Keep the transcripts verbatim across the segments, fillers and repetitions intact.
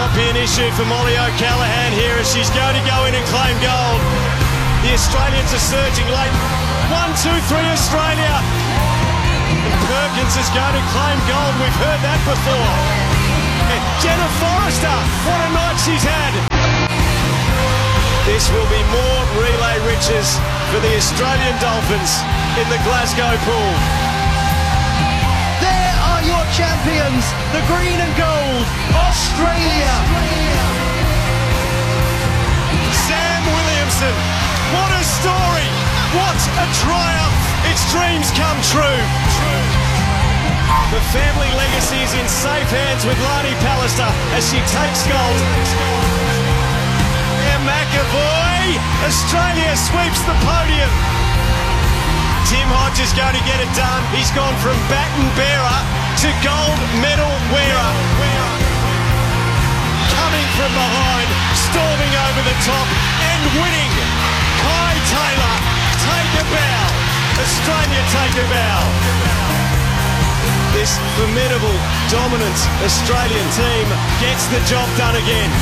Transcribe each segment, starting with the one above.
Be an issue for Molly O'Callaghan here as she's going to go in and claim gold. The Australians are surging late. One, two, three, Australia. And Perkins is going to claim gold. We've heard that before. And Jenna Forrester, what a night she's had. This will be more relay riches for the Australian Dolphins in the Glasgow pool. There are your champions, the green and gold, Australia. Sam Williamson, what a story, what a triumph. Its dreams come true. The family legacy is in safe hands with Lani Pallister as she takes gold. And McAvoy, Australia sweeps the podium. Tim Hodge is going to get it done. He's gone from baton bearer to gold medal wearer. Coming from behind, storming over the top and winning. Kai Taylor, take a bow. Australia, take a bow. This formidable, dominant Australian team gets the job done again.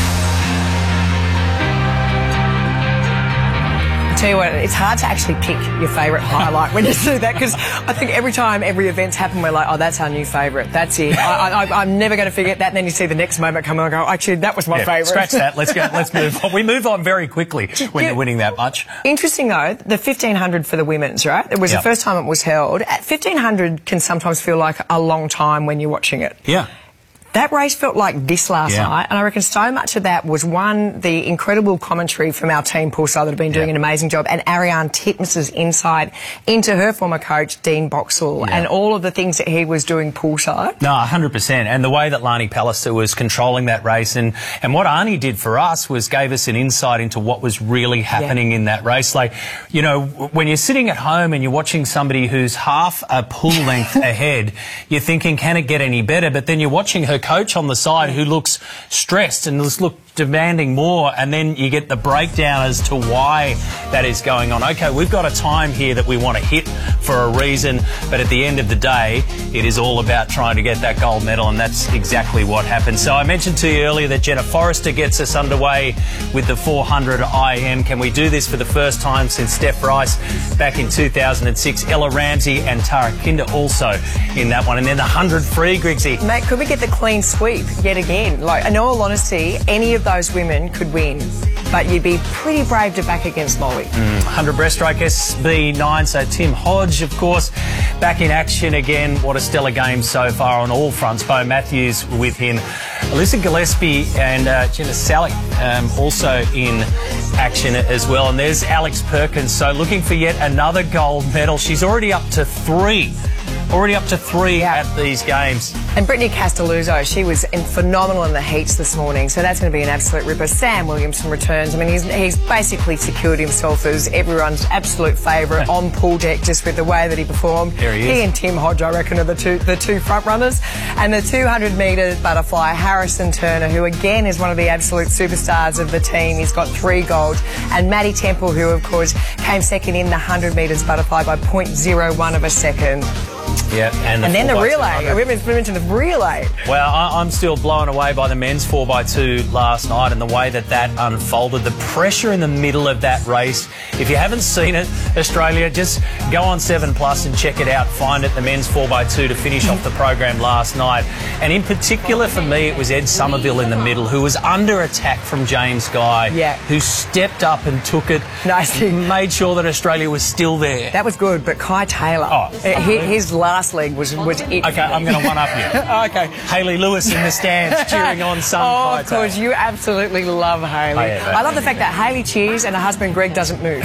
Tell you what, it's hard to actually pick your favourite highlight when you do that, because I think every time every event's happened, we're like, oh, that's our new favourite. That's it. I, I, I'm never going to forget that. And then you see the next moment come on and go, actually, that was my yeah, favourite. Scratch that. Let's go. Let's move on. We move on very quickly when yeah. you're winning that much. Interesting though, the fifteen hundred for the women's, right? It was yep. the first time it was held. At fifteen hundred can sometimes feel like a long time when you're watching it. Yeah. That race felt like this last yeah. night, and I reckon so much of that was, one, the incredible commentary from our team poolside that have been doing yeah. an amazing job, and Ariane Titmus's insight into her former coach, Dean Boxall, yeah. and all of the things that he was doing poolside. No, one hundred percent. And the way that Lani Pallister was controlling that race, and, and what Arnie did for us was gave us an insight into what was really happening yeah. in that race. Like, you know, when you're sitting at home and you're watching somebody who's half a pool length ahead, you're thinking, can it get any better? But then you're watching her coach on the side who looks stressed and looks look demanding more, and then you get the breakdown as to why that is going on. Okay, we've got a time here that we want to hit for a reason, but at the end of the day, it is all about trying to get that gold medal, and that's exactly what happened. So I mentioned to you earlier that Jenna Forrester gets us underway with the four hundred I M. Can we do this for the first time since Steph Rice back in two thousand six? Ella Ramsey and Tara Kinder also in that one. And then the one hundred free, Griggsy. Mate, could we get the clean sweep yet again? Like, in all honesty, any of those women could win, but you'd be pretty brave to back against Molly. Mm, one hundred breaststroke S B nine, so Tim Hodge, of course, back in action again. What a stellar game so far on all fronts. Bo Matthews with him. Alyssa Gillespie and uh, Jenna Salick um, also in action as well. And there's Alex Perkins, so looking for yet another gold medal. She's already up to three. Already up to three yeah. at these games. And Brittany Castelluzzo, she was in phenomenal in the heats this morning, so that's going to be an absolute ripper. Sam Williamson returns. I mean, he's, he's basically secured himself as everyone's absolute favourite on pool deck just with the way that he performed. There he is. He and Tim Hodge, I reckon, are the two, the two front runners. And the two hundred metre butterfly, Harrison Turner, who again is one of the absolute superstars of the team. He's got three golds. And Maddie Temple, who, of course, came second in the one hundred metres butterfly by zero point zero one of a second. Yeah, and, the and then the relay. We mentioned the relay. Well, I, I'm still blown away by the men's four by two last night and the way that that unfolded. The pressure in the middle of that race. If you haven't seen it, Australia, just go on seven plus and check it out. Find it, the men's four by two, to finish off the program last night. And in particular for me, it was Ed Somerville in the middle, who was under attack from James Guy, yeah. who stepped up and took it. Nice. Made sure that Australia was still there. That was good, but Kai Taylor, oh, his, his last leg was, was it. Okay, I'm going to one-up you. Okay. Hayley Lewis in the stands cheering on some. Oh, of course, you absolutely love Hayley. Oh, yeah, I love the fact that Hayley cheers and her husband Greg doesn't move.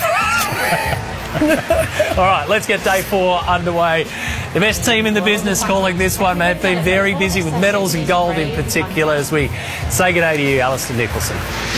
All right, let's get day four underway. The best team in the business calling this one. They've been very busy with medals and gold in particular. As we say good day to you, Alistair Nicholson.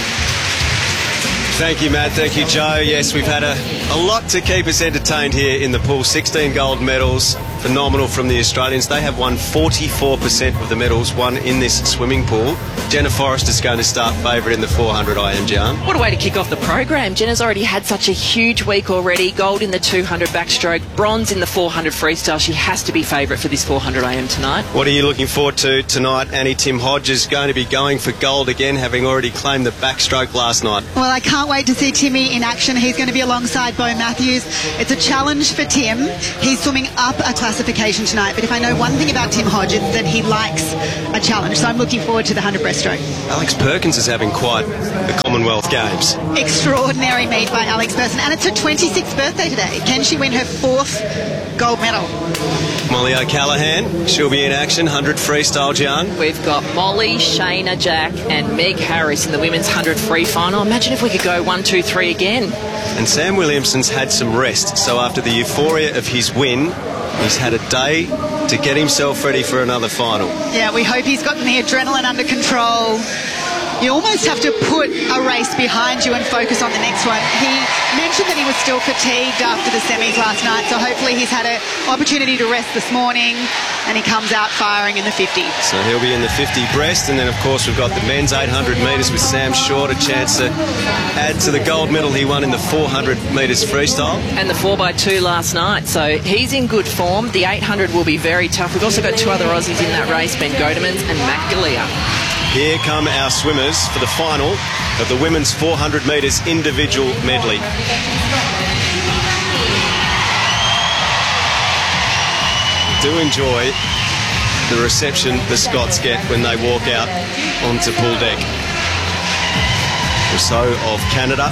Thank you, Matt. Thank you, Joe. Yes, we've had a, a lot to keep us entertained here in the pool. sixteen gold medals phenomenal from the Australians. They have won forty-four percent of the medals won in this swimming pool. Jenna Forrester's going to start favourite in the four hundred I M, Jan. What a way to kick off the program. Jenna's already had such a huge week already. Gold in the two hundred backstroke, bronze in the four hundred freestyle. She has to be favourite for this four hundred I M tonight. What are you looking forward to tonight? Annie, Tim Hodge is going to be going for gold again, having already claimed the backstroke last night. Well, I can't wait to see Timmy in action. He's going to be alongside Bo Matthews. It's a challenge for Tim. He's swimming up a classification tonight, but if I know one thing about Tim Hodge, it's that he likes a challenge. So I'm looking forward to the one hundred breaststroke. Alex Perkins is having quite the Commonwealth Games. Extraordinary meet by Alex Perkins, and it's her twenty-sixth birthday today. Can she win her fourth gold medal? Molly O'Callaghan, she'll be in action, one hundred freestyle, Jan. We've got Molly, Shayna Jack and Meg Harris in the women's one hundred free final. Imagine if we could go one, two, three again. And Sam Williamson's had some rest, so after the euphoria of his win, he's had a day to get himself ready for another final. Yeah, we hope he's gotten the adrenaline under control. You almost have to put a race behind you and focus on the next one. He mentioned that he was still fatigued after the semis last night, so hopefully he's had an opportunity to rest this morning and he comes out firing in the fifty. So he'll be in the fifty breast, and then of course we've got the men's eight hundred metres with Sam Short, a chance to add to the gold medal he won in the four hundred metres freestyle. And the four by two last night, so he's in good form. The eight hundred will be very tough. We've also got two other Aussies in that race, Ben Godemans and Matt Galea. Here come our swimmers for the final of the women's four hundred metres individual medley. Do enjoy the reception the Scots get when they walk out onto pool deck. Rousseau of Canada.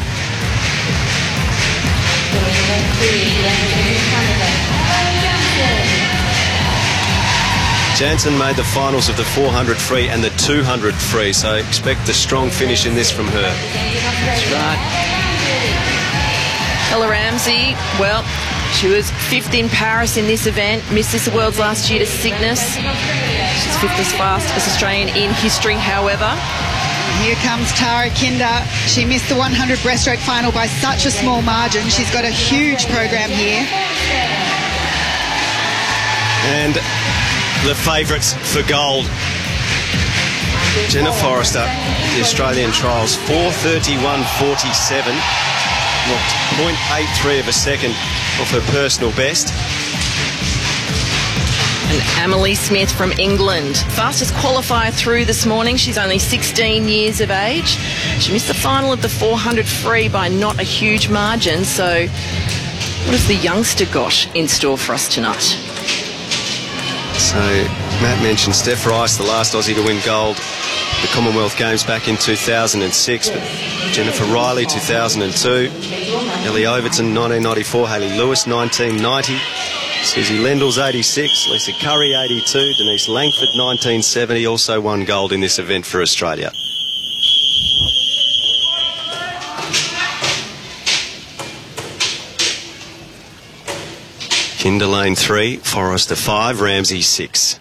Jansen made the finals of the four hundred free and the two hundred free, so expect a strong finish in this from her. That's right. Ella Ramsey, well, she was fifth in Paris in this event, missed this Worlds last year to sickness. She's fifth as fast as Australian in history, however. Here comes Tara Kinder. She missed the one hundred breaststroke final by such a small margin. She's got a huge program here. And the favourites for gold. Jenna Forrester, the Australian trials, four thirty-one forty-seven, knocked zero point eight three of a second off her personal best. And Emily Smith from England, fastest qualifier through this morning. She's only sixteen years of age. She missed the final of the four hundred free by not a huge margin. So what has the youngster got in store for us tonight? So Matt mentioned Steph Rice, the last Aussie to win gold at the Commonwealth Games back in two thousand six, but Jennifer Riley two thousand two, Ellie Overton nineteen ninety-four, Hayley Lewis nineteen ninety, Susie Lendls eighty-six, Lisa Curry eighty-two, Denise Langford nineteen seventy, also won gold in this event for Australia. Kinder lane three, Forrester five, Ramsey six.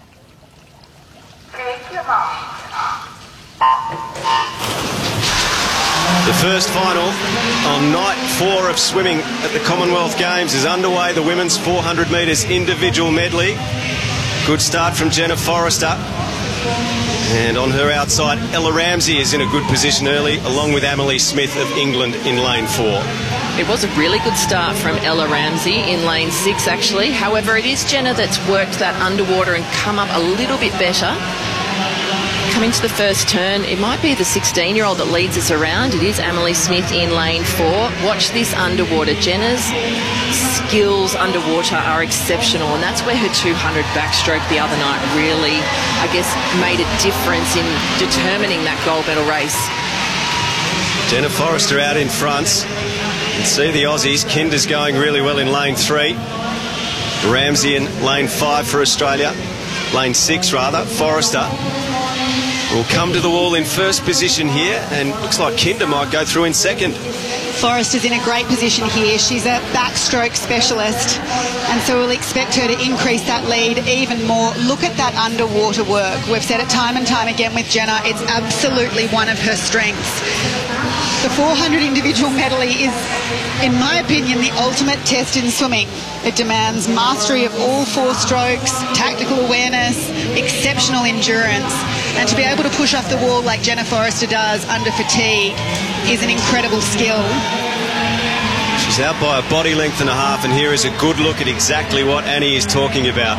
The first final on night four of swimming at the Commonwealth Games is underway. The women's four hundred metres individual medley. Good start from Jenna Forrester. And on her outside, Ella Ramsey is in a good position early, along with Emily Smith of England in lane four. It was a really good start from Ella Ramsey in lane six, actually. However, it is Jenna that's worked that underwater and come up a little bit better. Coming to the first turn, it might be the sixteen-year-old that leads us around. It is Emily Smith in lane four. Watch this underwater. Jenna's skills underwater are exceptional, and that's where her two hundred backstroke the other night really, I guess, made a difference in determining that gold medal race. Jenna Forrester out in front. You can see the Aussies. Kinder's going really well in lane three. Ramsey in lane five for Australia. Lane six, rather. Forrester will come to the wall in first position here, and looks like Kinder might go through in second. Forrester's in a great position here. She's a backstroke specialist, and so we'll expect her to increase that lead even more. Look at that underwater work. We've said it time and time again with Jenna. It's absolutely one of her strengths. The four hundred individual medley is, in my opinion, the ultimate test in swimming. It demands mastery of all four strokes, tactical awareness, exceptional endurance, and to be able to push off the wall like Jenna Forrester does under fatigue is an incredible skill. She's out by a body length and a half, and here is a good look at exactly what Annie is talking about.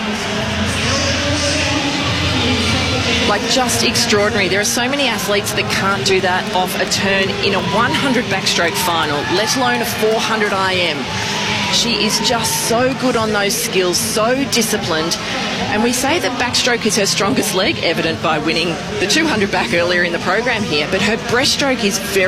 Like, just extraordinary. There are so many athletes that can't do that off a turn in a one hundred backstroke final, let alone a four hundred I M. She is just so good on those skills, so disciplined. And we say that backstroke is her strongest leg, evident by winning the two hundred back earlier in the program here, but her breaststroke is very